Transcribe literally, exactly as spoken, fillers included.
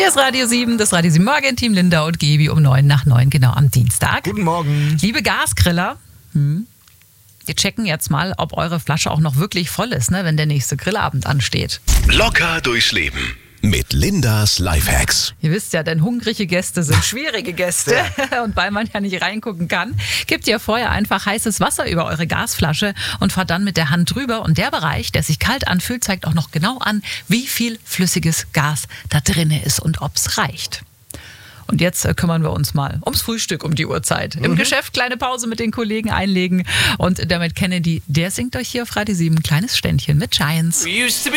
Hier ist Radio sieben, das Radio sieben Morgen-Team Linda und Gebi um neun nach neun, genau am Dienstag. Guten Morgen. Liebe Gasgriller, hm, wir checken jetzt mal, ob eure Flasche auch noch wirklich voll ist, ne, wenn der nächste Grillabend ansteht. Locker durchs Leben mit Lindas Lifehacks. Ihr wisst ja, denn hungrige Gäste sind schwierige Gäste. Und weil man ja nicht reingucken kann, gebt ihr vorher einfach heißes Wasser über eure Gasflasche und fahrt dann mit der Hand drüber. Und der Bereich, der sich kalt anfühlt, zeigt auch noch genau an, wie viel flüssiges Gas da drin ist und ob es reicht. Und jetzt kümmern wir uns mal ums Frühstück um die Uhrzeit. Im mhm. Geschäft kleine Pause mit den Kollegen einlegen. Und damit Kennedy, der singt euch hier auf Radio sieben ein kleines Ständchen mit Giants.